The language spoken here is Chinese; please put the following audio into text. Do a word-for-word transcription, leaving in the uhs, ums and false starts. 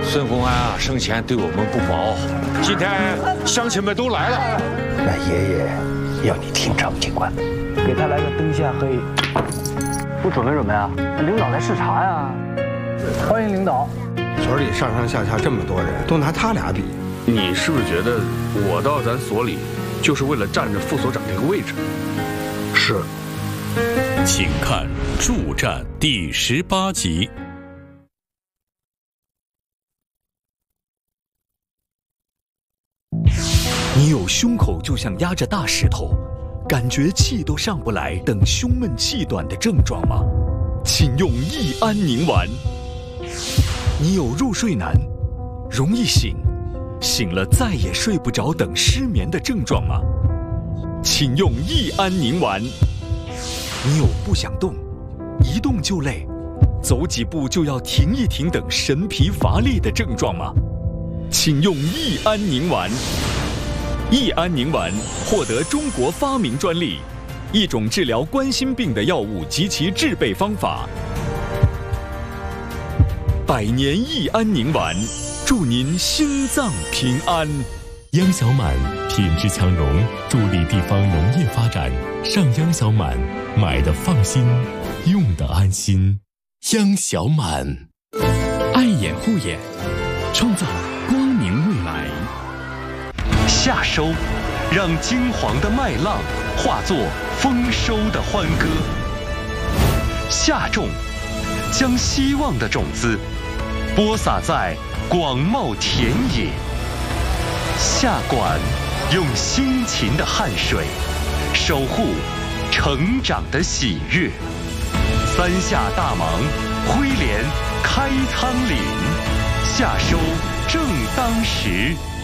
孙洪安啊，生前对我们不薄，今天乡亲们都来了， 那爷爷要你听长警官，给他来个灯下黑。 不准备准备啊？那领导来视察呀。欢迎领导。 所里上上下下这么多人，都拿他俩比。 你是不是觉得我到咱所里就是为了占着副所长这个位置？ 是。 请看《助战》第十八集。你有胸口就像压着大石头，感觉气都上不来等胸闷气短的症状吗？请用益安宁丸。你有入睡难，容易醒，醒了再也睡不着等失眠的症状吗？请用益安宁丸。你有不想动，一动就累，走几步就要停一停等神疲乏力的症状吗？请用益安宁丸。益安宁丸获得中国发明专利，一种治疗冠心病的药物及其制备方法。百年益安宁丸，祝您心脏平安。 央小满品质强融，助力地方农业发展。上央小满，买的放心，用的安心。央小满， 爱眼护眼，创造光明未来。 夏收，让金黄的麦浪化作丰收的欢歌；夏种，将希望的种子播撒在广袤田野；夏管，用辛勤的汗水守护成长的喜悦。三夏大忙，挥镰开仓廪，夏收正当时。